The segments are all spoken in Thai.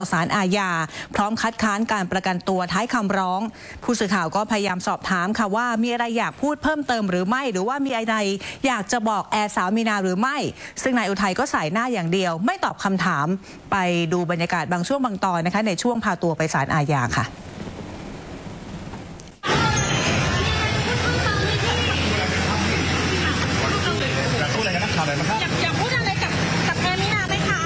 ศาลอาญาพร้อมคัดค้านการประกันตัวท้ายคำร้องผู้สื่อข่าวก็พยายามสอบถามค่ะว่ามีอะไรอยากพูดเพิ่มเติมหรือไม่หรือว่ามีอะไรอยากจะบอกแอร์สาวมีนาหรือไม่ซึ่งนายอุทัยก็ใส่หน้าอย่างเดียวไม่ตอบคำถามไปดูบรรยากาศบางช่วงบางตอนนะคะในช่วงพาตัวไปศาลอาญาค่ะอยากพูดอะไรกับแอร์มินาไหมคะ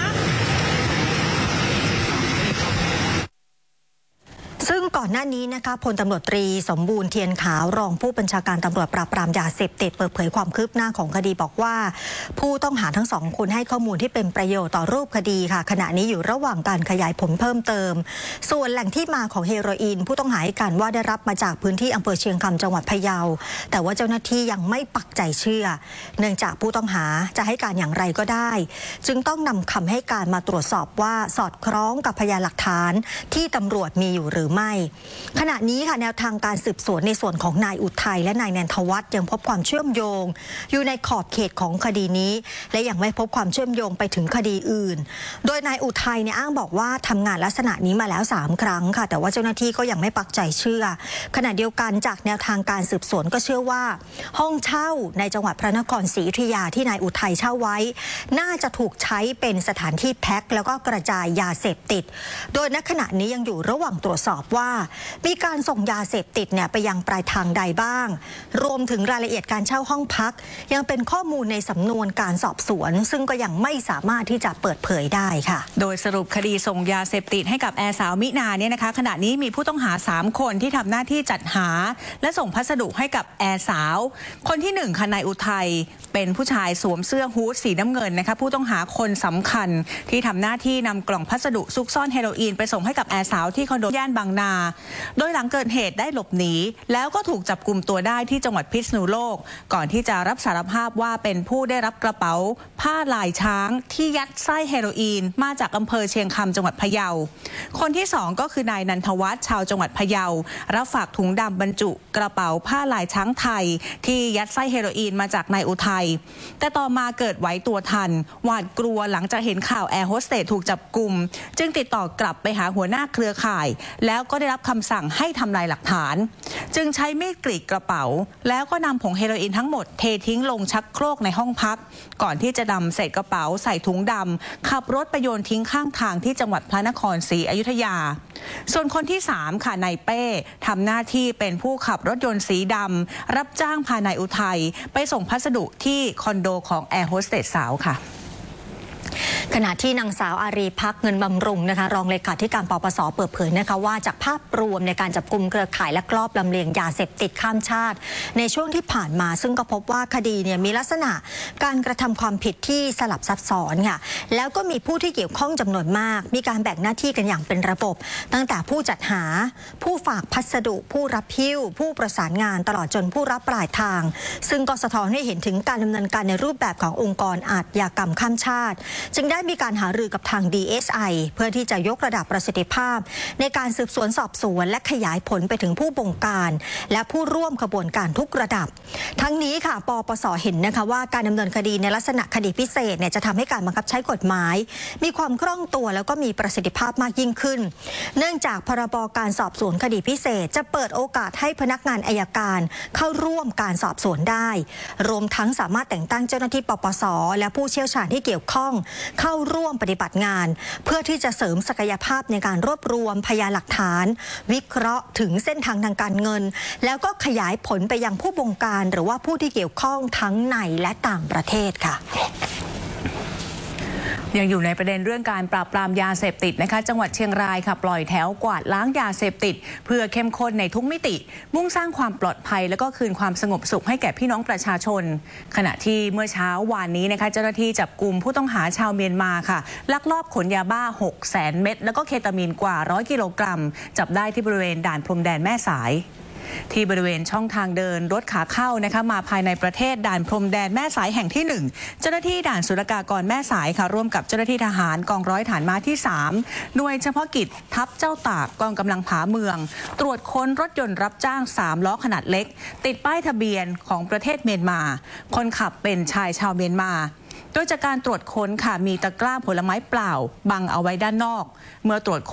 ซึ่งก่อนหน้านี้นะคะพลตำรวจตรีสมบูรณ์เทียนขาวรองผู้บัญชาการตำรวจปราบปรามยาเสพติดเปิดเผยความคืบหน้าของคดีบอกว่าผู้ต้องหาทั้งสองคนให้ข้อมูลที่เป็นประโยชน์ต่อรูปคดีค่ะขณะนี้อยู่ระหว่างการขยายผลเพิ่มเติมส่วนแหล่งที่มาของเฮโรอีนผู้ต้องหาให้การว่าได้รับมาจากพื้นที่อำเภอเชียงคำจังหวัดพะเยาแต่ว่าเจ้าหน้าที่ยังไม่ปักใจเชื่อเนื่องจากผู้ต้องหาจะให้การอย่างไรก็ได้จึงต้องนำคำให้การมาตรวจสอบว่าสอดคล้องกับพยานหลักฐานที่ตำรวจมีอยู่หรือไม่ขณะนี้ค่ะแนวทางการสืบสวนในส่วนของนายอุทัยและนายแนนทวัฒน์ยังพบความเชื่อมโยงอยู่ในขอบเขตของคดีนี้และยังไม่พบความเชื่อมโยงไปถึงคดีอื่นโดยนายอุทัยเนี่ยอ้างบอกว่าทำงานลักษณะนี้มาแล้ว3 ครั้งค่ะแต่ว่าเจ้าหน้าที่ก็ยังไม่ปักใจเชื่อขณะเดียวกันจากแนวทางการสืบสวนก็เชื่อว่าห้องเช่าในจังหวัดพระนครศรีอยุธยาที่นายอุทัยเช่าไว้น่าจะถูกใช้เป็นสถานที่แพ็คแล้วก็กระจายยาเสพติดโดยณขณะนี้ยังอยู่ระหว่างตรวจสอบว่ามีการส่งยาเสพติดเนี่ยไปยังปลายทางใดบ้างรวมถึงรายละเอียดการเช่าห้องพักยังเป็นข้อมูลในสำนวนการสอบสวนซึ่งก็ยังไม่สามารถที่จะเปิดเผยได้ค่ะโดยสรุปคดีส่งยาเสพติดให้กับแอร์สาวมินาเนี่ยนะคะขณะนี้มีผู้ต้องหา3 คนที่ทำหน้าที่จัดหาและส่งพัสดุให้กับแอร์สาวคนที่1ค่ะนายอุทัยเป็นผู้ชายสวมเสื้อฮู้ดสีน้ำเงินนะคะผู้ต้องหาคนสำคัญที่ทำหน้าที่นำกล่องพัสดุซุกซ่อนเฮโรอีนไปส่งให้กับแอร์สาวที่คอนโดย่านบางนาโดยหลังเกิดเหตุได้หลบหนีแล้วก็ถูกจับกุมตัวได้ที่จังหวัดพิษณุโลกก่อนที่จะรับสารภาพว่าเป็นผู้ได้รับกระเป๋าผ้าลายช้างที่ยัดไส้เฮโรอีนมาจากอำเภอเชียงคำจังหวัดพะเยาคนที่2ก็คือนายนันทวัฒน์ชาวจังหวัดพะเยารับฝากถุงดำบรรจุกระเป๋าผ้าลายช้างไทยที่ยัดไส้เฮโรอีนมาจากนายอุทัยแต่ต่อมาเกิดไหวตัวทันหวาดกลัวหลังจากเห็นข่าวแอร์โฮสเตสถูกจับกุมจึงติดต่อกลับไปหาหัวหน้าเครือข่ายแล้วก็ได้รับคำสั่งให้ทำลายหลักฐานจึงใช้มีดกรีดกระเป๋าแล้วก็นำผงเฮโรอีนทั้งหมดเททิ้งลงชักโครกในห้องพักก่อนที่จะนำเศษกระเป๋าใส่ถุงดำขับรถไปโยนทิ้งข้างทางที่จังหวัดพระนครศรีอยุธยาส่วนคนที่3ค่ะนายเป้ทำหน้าที่เป็นผู้ขับรถยนต์สีดำรับจ้างพานายอุทัยไปส่งพัสดุที่คอนโดของแอร์โฮสเตสสาวค่ะขณะที่นางสาวอารีพักเงินบำรุงนะคะรองเลขาธิการปปส.เปิดเผยนะคะว่าจากภาพรวมในการจับกุมเครือข่ายและลอบลำเลียงยาเสพติดข้ามชาติในช่วงที่ผ่านมาซึ่งก็พบว่าคดีเนี่ยมีลักษณะการกระทำความผิดที่สลับซับซ้อนค่ะแล้วก็มีผู้ที่เกี่ยวข้องจำนวนมากมีการแบ่งหน้าที่กันอย่างเป็นระบบตั้งแต่ผู้จัดหาผู้ฝากพัสดุผู้รับหิ้วผู้ประสานงานตลอดจนผู้รับปลายทางซึ่งก็สะท้อนให้เห็นถึงการดำเนินการในรูปแบบขององค์กรอาชญากรรมข้ามชาติจึงได้มีการหารือกับทาง DSI เพื่อที่จะยกระดับประสิทธิภาพในการสืบสวนสอบสวนและขยายผลไปถึงผู้บงการและผู้ร่วมขบวนการทุกระดับทั้งนี้ค่ะปปส.เห็นนะคะว่าการดำเนินคดีในลักษณะคดีพิเศษเนี่ยจะทำให้การบังคับใช้กฎหมายมีความคล่องตัวแล้วก็มีประสิทธิภาพมากยิ่งขึ้นเนื่องจากพรบการสอบสวนคดีพิเศษจะเปิดโอกาสให้พนักงานอัยการเข้าร่วมการสอบสวนได้รวมทั้งสามารถแต่งตั้งเจ้าหน้าที่ปปส.และผู้เชี่ยวชาญที่เกี่ยวข้องเข้าร่วมปฏิบัติงานเพื่อที่จะเสริมศักยภาพในการรวบรวมพยานหลักฐานวิเคราะห์ถึงเส้นทางทางการเงินแล้วก็ขยายผลไปยังผู้บงการหรือว่าผู้ที่เกี่ยวข้องทั้งในและต่างประเทศค่ะยังอยู่ในประเด็นเรื่องการปราบปรามยาเสพติดนะคะจังหวัดเชียงรายค่ะปล่อยแถวกวาดล้างยาเสพติดเพื่อเข้มข้นในทุกมิติมุ่งสร้างความปลอดภัยแล้วก็คืนความสงบสุขให้แก่พี่น้องประชาชนขณะที่เมื่อเช้าวานนี้นะคะเจ้าหน้าที่จับกุมผู้ต้องหาชาวเมียนมาค่ะลักลอบขนยาบ้า 600,000 เม็ดแล้วก็เคตามีนกว่า100 กิโลกรัมจับได้ที่บริเวณด่านพรมแดนแม่สายที่บริเวณช่องทางเดินรถขาเข้านะคะมาภายในประเทศด่านพรมแดนแม่สายแห่งที่1เจ้าหน้าที่ด่านศุลกากรแม่สายค่ะร่วมกับเจ้าหน้าที่ทหารกองร้อยฐานม้าที่3หน่วยเฉพาะกิจทัพเจ้าตากกองกำลังผาเมืองตรวจค้นรถยนต์รับจ้าง3 ล้อขนาดเล็กติดป้ายทะเบียนของประเทศเมียนมาคนขับเป็นชายชาวเมียนมาโดยจากการตรวจค้นค่ะมีตะกร้าผลไม้เปล่าบังเอาไว้ด้านนอกเมื่อตรวจ